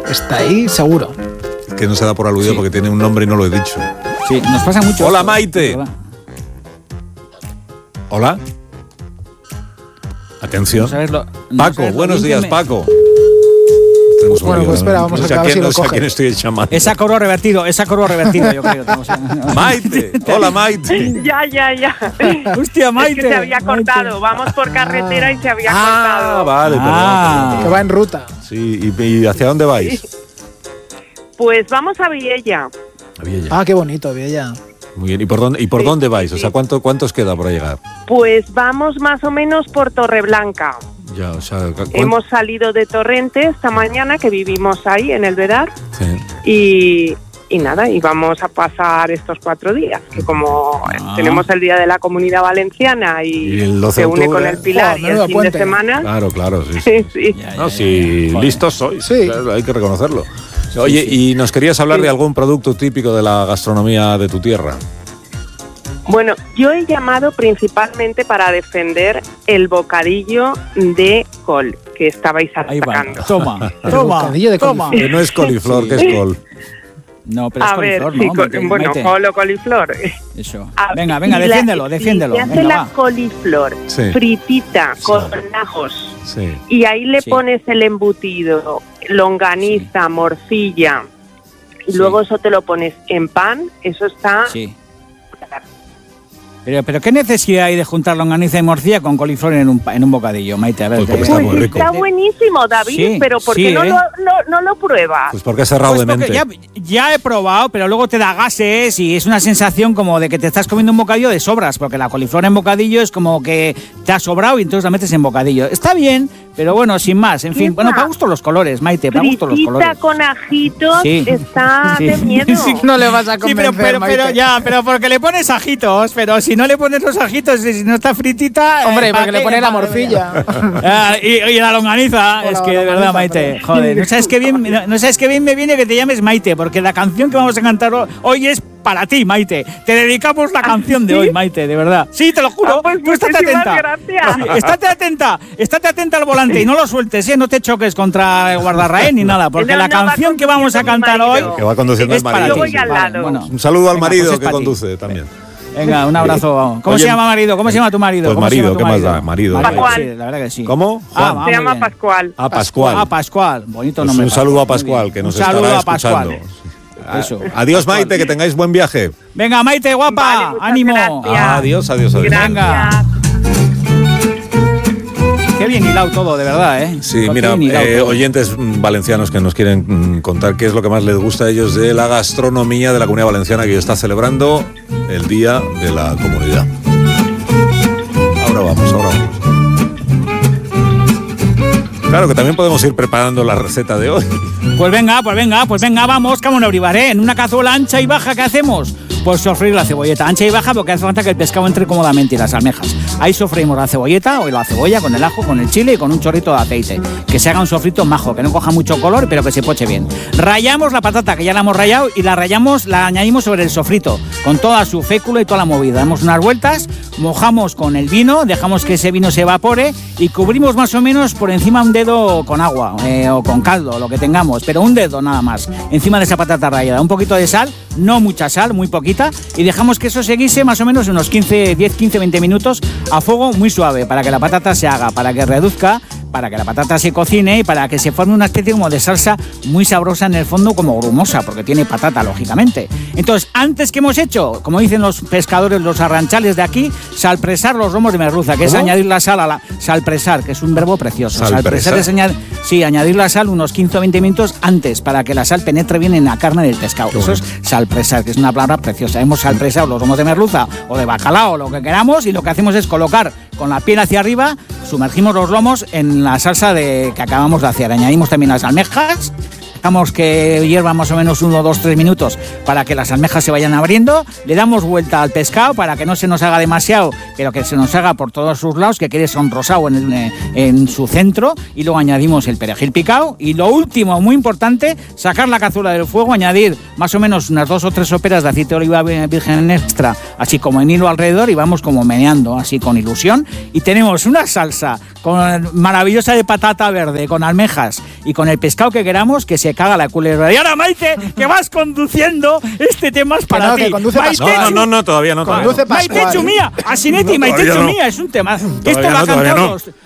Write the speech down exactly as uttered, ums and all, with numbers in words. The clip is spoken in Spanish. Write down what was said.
está ahí seguro. Que no se da por aludido sí. porque tiene un nombre y no lo he dicho. Sí, nos pasa mucho. Hola, Maite. Hola. Atención. No lo, no Paco, buenos días, me... Paco. Pues bueno, pues espera, vamos a acabar si lo coge. ¿A quién estoy llamando? Esa coro revertido, esa coro revertido, yo creo. Maite, hola Maite. Ya, ya, ya. Hostia, Maite. Es que se había cortado, Maite. Vamos por carretera ah. y se había ah, cortado. Vale, perdón, ah, perdón. Que va en ruta. Sí, ¿y, y hacia dónde vais? Pues vamos a Viella. A Viella. Ah, qué bonito, Viella. Muy bien, ¿y por dónde, y por sí, dónde vais? Sí, o sea, ¿cuánto, ¿cuántos queda por llegar? Pues vamos más o menos por Torreblanca. Ya, o sea, hemos salido de Torrente esta mañana, que vivimos ahí en el Vedar. Sí. Y, y nada, y vamos a pasar estos cuatro días, que como ah. tenemos el Día de la Comunidad Valenciana y, y se une con el Pilar oh, y el fin puente. de semana. Claro, claro, sí. sí. sí. Ya, ya, no, sí, ya, listos sois, sí. Claro, hay que reconocerlo. Oye, sí, sí. ¿y nos querías hablar sí. de algún producto típico de la gastronomía de tu tierra? Bueno, yo he llamado principalmente para defender el bocadillo de col que estabais atacando. Toma, toma, de toma. Que no es coliflor, sí. que es col. No, pero es a coliflor, ver, ¿no? Sí, col, bueno, Maite. col o coliflor. Eso. A venga, venga, defiéndelo, la, defiéndelo. Si hace venga, la va. coliflor sí. fritita sí. con ajos sí. y ahí le sí. pones el embutido, longaniza, sí. morcilla, y sí. luego eso te lo pones en pan, eso está... Sí. Pero, pero ¿qué necesidad hay de juntar longaniza y morcilla con coliflor en un, en un bocadillo, Maite? A ver, pues te, está, muy rico. Está buenísimo, David, sí, pero ¿por sí, qué no, ¿eh? lo, no, no lo pruebas? Pues porque es cerrado pues de mente. Ya, ya he probado, pero luego te da gases y es una sensación como de que te estás comiendo un bocadillo de sobras, porque la coliflor en bocadillo es como que te ha sobrado y entonces la metes en bocadillo. Está bien, pero bueno, sin más. En fin, bueno, para gusto los colores, Maite, para gusto los colores. Con ajitos sí. está sí. de miedo. Sí, no le vas a convencer, sí, pero, pero, pero ya, pero porque le pones ajitos, pero si no le pones los ajitos, si no está fritita... Hombre, eh, porque le pone la morcilla. ah, y, y la longaniza, Hola, es que de verdad, Maite, joder, no sabes qué bien, no, no sabes qué bien me viene que te llames Maite, porque la canción que vamos a cantar hoy es para ti, Maite. Te dedicamos la canción de hoy, Maite, de verdad. Sí, te lo juro. Ah, pues tú estate atenta. Gracias. Sí, estate atenta, estate atenta al volante y no lo sueltes, ¿eh? No te choques contra el guardarraén ni nada, porque no, la no canción que vamos a cantar hoy que va conduciendo es el marido. para ti. Voy al lado. Vale, bueno. Un saludo al Venga, marido pues que conduce también. Venga, un abrazo. ¿Cómo Oye, se llama marido? ¿Cómo se llama tu marido? Pues marido, ¿qué más da? Marido. Pascual. Sí, la verdad que sí. ¿Cómo? Ah, se llama Pascual. Ah, Pascual. Ah, Pascual. Bonito pues nombre. un saludo a Pascual, que nos un saludo estará a Pascual. escuchando. Eso. Adiós, Maite, que tengáis buen viaje. Venga, Maite, guapa. Vale, ánimo. Gracias. Adiós, adiós, adiós. Gracias. Venga. Qué bien hilado todo, de verdad, ¿eh? Sí, Qué mira, eh, oyentes valencianos que nos quieren mm, contar qué es lo que más les gusta a ellos de la gastronomía de la Comunidad Valenciana, que está celebrando el Día de la Comunidad. Ahora vamos, ahora vamos. Claro que también podemos ir preparando la receta de hoy. Pues venga, pues venga, pues venga, vamos, cámonos, Bribaré. En una cazuela ancha y baja, ¿qué hacemos? Pues sofreír la cebolleta ancha y baja porque hace falta que el pescado entre cómodamente y las almejas. Ahí sofreímos la cebolleta o la cebolla con el ajo, con el chile y con un chorrito de aceite. Que se haga un sofrito majo, que no coja mucho color, pero que se poche bien. Rayamos la patata, que ya la hemos rayado, y la rayamos, la añadimos sobre el sofrito, con toda su fécula y toda la movida. Damos unas vueltas, mojamos con el vino, dejamos que ese vino se evapore y cubrimos más o menos por encima un dedo con agua eh, o con caldo, lo que tengamos, pero un dedo nada más, encima de esa patata rallada. Un poquito de sal, no mucha sal, muy poquita, y dejamos que eso se guise más o menos unos quince, diez, quince, veinte minutos a fuego muy suave para que la patata se haga, para que reduzca, para que la patata se cocine y para que se forme una especie como de salsa muy sabrosa en el fondo, como grumosa, porque tiene patata, lógicamente. Entonces, antes que hemos hecho, como dicen los pescadores, los arranchales de aquí, salpresar los lomos de merluza, que ¿Cómo? Es añadir la sal a la... Salpresar, que es un verbo precioso. ¿Salpresar? Salpresar es añadir, sí, añadir la sal unos quince o veinte minutos antes, para que la sal penetre bien en la carne del pescado. Qué Eso bueno. es salpresar, que es una palabra preciosa. Hemos salpresado los lomos de merluza o de bacalao, lo que queramos, y lo que hacemos es colocar con la piel hacia arriba, sumergimos los lomos en la salsa de, que acabamos de hacer. Añadimos también las almejas, dejamos que hierva más o menos uno, dos, tres minutos para que las almejas se vayan abriendo, le damos vuelta al pescado para que no se nos haga demasiado, pero que se nos haga por todos sus lados, que quede sonrosado en, el, en su centro, y luego añadimos el perejil picado, y lo último, muy importante, sacar la cazuela del fuego, añadir más o menos unas dos o tres soperas de aceite de oliva virgen extra así como en hilo alrededor, y vamos como meneando, así con ilusión. Y tenemos una salsa con, maravillosa de patata verde, con almejas y con el pescado que queramos, que se caga la culebra. Y ahora, Maite, que vas conduciendo, este tema es para no, ti. Que conduce Maite, no, no, no, no, todavía no. Conduce Maite Chumía, Asinetti, no, Maite no. Chumía, es un tema. Esto no, bajan todavía todos. No.